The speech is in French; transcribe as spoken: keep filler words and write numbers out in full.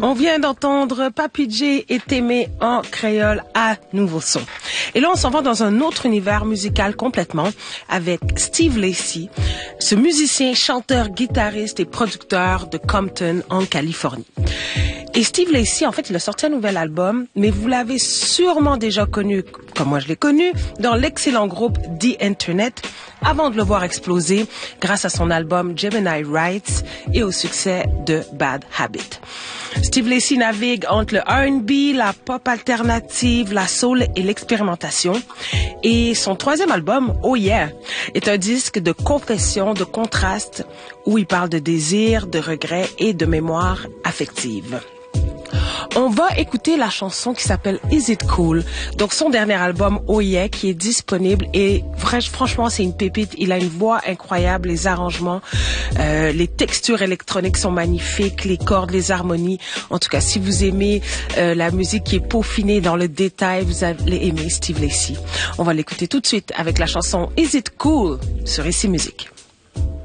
On vient d'entendre Papi J et Témé en créole à nouveau son. Et là, on s'en va dans un autre univers musical complètement avec Steve Lacy, ce musicien, chanteur, guitariste et producteur de Compton en Californie. Et Steve Lacy, en fait, il a sorti un nouvel album, mais vous l'avez sûrement déjà connu, comme moi je l'ai connu, dans l'excellent groupe The Internet, avant de le voir exploser grâce à son album Gemini Rights et au succès de Bad Habit. Steve Lacy navigue entre le R and B, la pop alternative, la soul et l'expérimentation. Et son troisième album, Oh Yeah, est un disque de confession, de contraste, où il parle de désir, de regret et de mémoire affective. On va écouter la chanson qui s'appelle Is It Cool, donc son dernier album Oh Yeah, qui est disponible et franchement c'est une pépite. Il a une voix incroyable, les arrangements, euh, les textures électroniques sont magnifiques, les cordes, les harmonies. En tout cas, si vous aimez euh, la musique qui est peaufinée dans le détail, vous allez aimer Steve Lacy. On va l'écouter tout de suite avec la chanson Is It Cool sur Ici Musique.